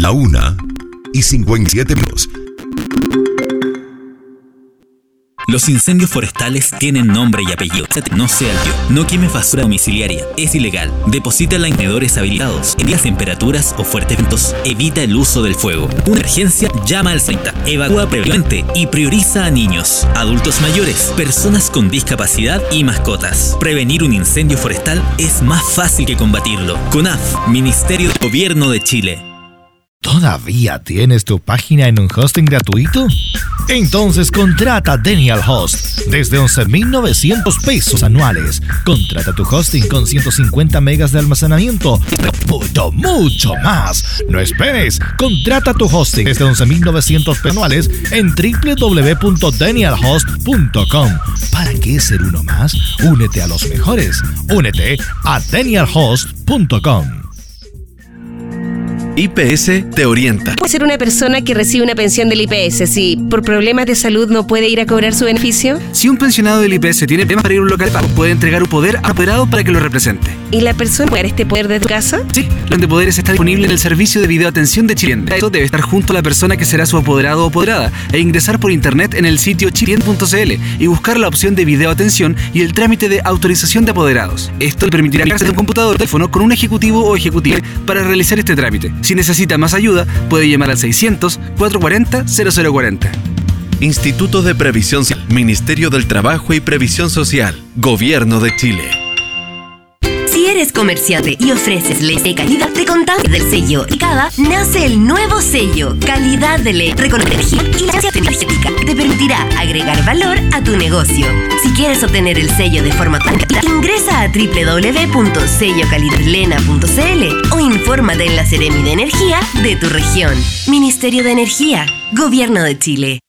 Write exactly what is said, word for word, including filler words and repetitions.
La una y cincuenta y siete minutos. Los incendios forestales tienen nombre y apellido. No sea el tío. No quemes basura domiciliaria. Es ilegal. Deposítala en contenedores habilitados. En las temperaturas o fuertes vientos, evita el uso del fuego. Una emergencia, llama al treinta. Evacúa previamente y prioriza a niños, adultos mayores, personas con discapacidad y mascotas. Prevenir un incendio forestal es más fácil que combatirlo. CONAF, Ministerio de Gobierno de Chile. ¿Todavía tienes tu página en un hosting gratuito? Entonces contrata Denial Host desde once mil novecientos pesos anuales. Contrata tu hosting con ciento cincuenta megas de almacenamiento. Mucho, mucho más. No esperes. Contrata tu hosting desde once mil novecientos pesos anuales en doble u doble u doble u punto denial host punto com. ¿Para qué ser uno más? Únete a los mejores. Únete a denial host punto com. I P S te orienta. ¿Puede ser una persona que recibe una pensión del I P S si por problemas de salud no puede ir a cobrar su beneficio? Si un pensionado del I P S tiene problemas para ir a un local de pago, puede entregar un poder a apoderado para que lo represente. ¿Y la persona puede este poder de tu casa? Sí, el plan de poderes está disponible en el servicio de videoatención de Chile. Eso debe estar junto a la persona que será su apoderado o apoderada e ingresar por internet en el sitio chilien punto c l y buscar la opción de videoatención y el trámite de autorización de apoderados. Esto le permitirá cargarse de un computador o teléfono con un ejecutivo o ejecutiva para realizar este trámite. Si necesita más ayuda, puede llamar al seiscientos, cuatrocientos cuarenta, cero cero cuarenta. Instituto de Previsión Social, Ministerio del Trabajo y Previsión Social, Gobierno de Chile. Si eres comerciante y ofreces leyes de calidad, te contamos del sello y cada nace el nuevo sello Calidad de Ley, Reconocergía y la eficiencia energética. Te permitirá agregar valor a tu negocio. Si quieres obtener el sello de forma práctica, ingresa a doble u doble u doble u punto sello calidad lena punto c l o infórmate en la Seremi de Energía de tu región. Ministerio de Energía, Gobierno de Chile.